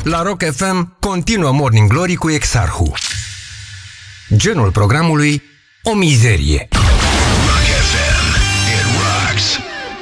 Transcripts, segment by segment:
La Rock FM continuă Morning Glory cu Exarhu. Genul programului: o mizerie. Rock FM, it rocks.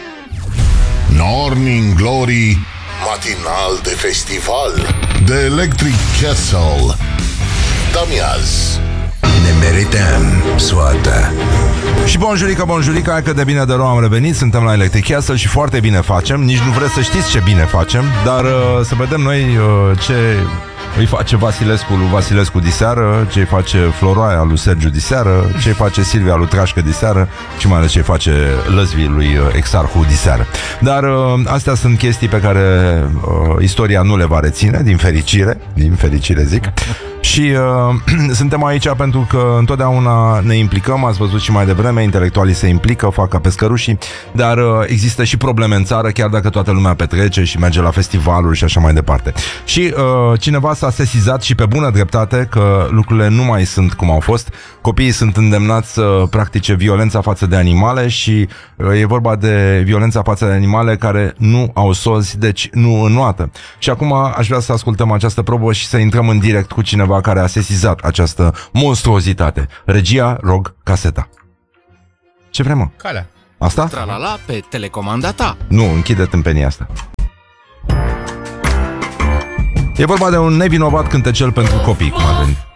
Morning Glory, matinal de festival de Electric Castle. Damiaz. Ne merităm soarta. Și bonjurica, cât de bine de rău am revenit. Suntem la Electric Castle și foarte bine facem. Nici nu vreți să știți ce bine facem. Dar să vedem noi ce îi face Vasilescu lui Vasilescu diseară, ce îi face Floroaia lui Sergiu diseară, ce îi face Silvia lui Trașcă diseară și mai ales ce îi face Lăzvii lui Exarhu diseară. Dar astea sunt chestii pe care istoria nu le va reține, din fericire zic. Și suntem aici pentru că întotdeauna ne implicăm. Ați văzut și mai devreme, intelectualii se implică, fac ca pescărușii. Dar există și probleme în țară, chiar dacă toată lumea petrece și merge la festivaluri și așa mai departe. Și cineva s-a sesizat și pe bună dreptate că lucrurile nu mai sunt cum au fost. Copiii sunt îndemnați să practice violența față de animale și e vorba de violența față de animale care nu au sozi, deci nu înnoată. Și acum aș vrea să ascultăm această probă și să intrăm în direct cu cineva care a sesizat această monstruozitate. Regia, rog, caseta. Ce vrem, mă? Calea. Asta? Tralala pe telecomanda ta. Nu, închide tâmpenia asta. E vorba de un nevinovat cântecel pentru copii, cum ar veni.